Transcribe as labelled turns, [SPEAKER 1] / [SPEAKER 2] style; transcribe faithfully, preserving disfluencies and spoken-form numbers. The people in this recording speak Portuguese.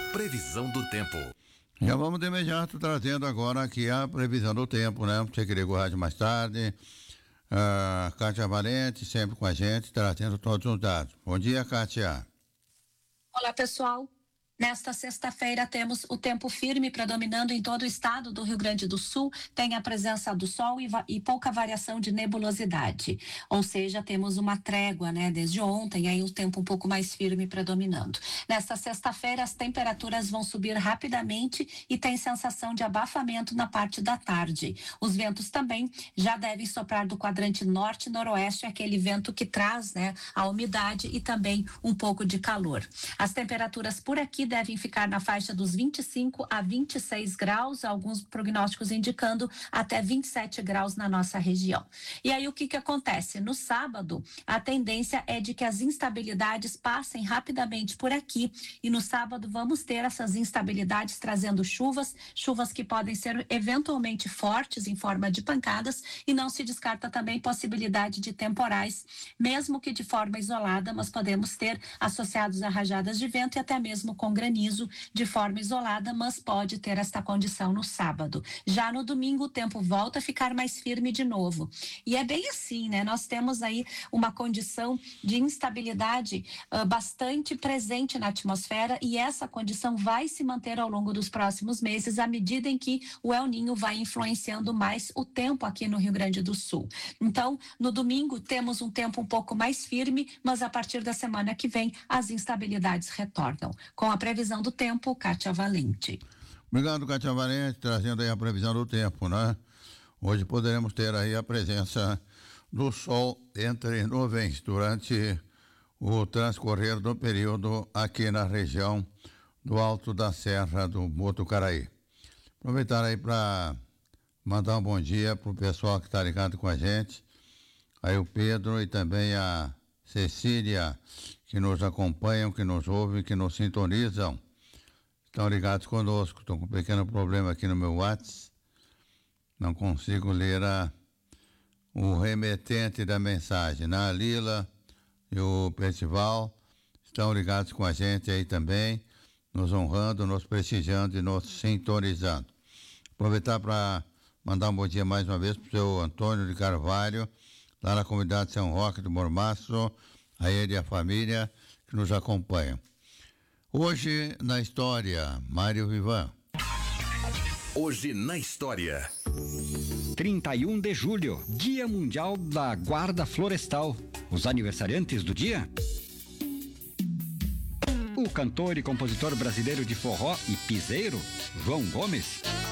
[SPEAKER 1] Previsão do tempo.
[SPEAKER 2] Já vamos de imediato trazendo agora aqui a previsão do tempo, né? Você que ligou o rádio mais tarde. Uh, Kátia Valente, sempre com a gente, trazendo todos os dados. Bom dia, Kátia.
[SPEAKER 3] Olá, pessoal. Nesta sexta-feira temos o tempo firme predominando em todo o estado do Rio Grande do Sul, tem a presença do sol e, e pouca variação de nebulosidade, ou seja, temos uma trégua, né, desde ontem, aí o tempo um pouco mais firme predominando. Nesta sexta-feira as temperaturas vão subir rapidamente e tem sensação de abafamento na parte da tarde. Os ventos também já devem soprar do quadrante norte e noroeste, aquele vento que traz, né, a umidade e também um pouco de calor. As temperaturas por aqui devem ficar na faixa dos vinte e cinco a vinte e seis graus, alguns prognósticos indicando até vinte e sete graus na nossa região. E aí o que que acontece? No sábado, a tendência é de que as instabilidades passem rapidamente por aqui e no sábado vamos ter essas instabilidades trazendo chuvas, chuvas que podem ser eventualmente fortes em forma de pancadas e não se descarta também possibilidade de temporais, mesmo que de forma isolada, mas podemos ter associados a rajadas de vento e até mesmo com granizo de forma isolada, mas pode ter esta condição no sábado. Já no domingo o tempo volta a ficar mais firme de novo. E é bem assim, né? Nós temos aí uma condição de instabilidade uh, bastante presente na atmosfera e essa condição vai se manter ao longo dos próximos meses à medida em que o El Ninho vai influenciando mais o tempo aqui no Rio Grande do Sul. Então, no domingo temos um tempo um pouco mais firme, mas a partir da semana que vem as instabilidades retornam. Com a previsão do tempo, Kátia Valente.
[SPEAKER 2] Obrigado, Kátia Valente, trazendo aí a previsão do tempo, né? Hoje poderemos ter aí a presença do sol entre nuvens durante o transcorrer do período aqui na região do Alto da Serra do Botucaraí. Aproveitar aí para mandar um bom dia para o pessoal que está ligado com a gente, aí o Pedro e também a Cecília, que nos acompanham, que nos ouvem, que nos sintonizam, estão ligados conosco. Estou com um pequeno problema aqui no meu WhatsApp, não consigo ler a, o remetente da mensagem. Na Lila e o Percival estão ligados com a gente aí também, nos honrando, nos prestigiando e nos sintonizando. Aproveitar para mandar um bom dia mais uma vez para o seu Antônio de Carvalho, lá na comunidade São Roque do Mormaço, a ele e a família que nos acompanham. Hoje na história, Mário Vivan.
[SPEAKER 1] Hoje na história.
[SPEAKER 4] trinta e um de julho, Dia Mundial da Guarda Florestal. Os aniversariantes do dia? O cantor e compositor brasileiro de forró e piseiro, João Gomes.